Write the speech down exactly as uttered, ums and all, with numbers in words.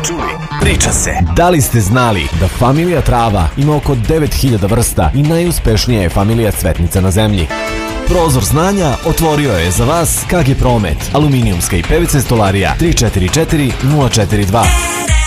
čuli, priča se. Da li ste znali da familija trava ima oko devet hiljada vrsta i najuspešnija je familija cvetnica na zemlji? Prozor znanja otvorio je za vas K G Promet, aluminijumska i P V C stolarija tri četiri četiri nula četiri dva.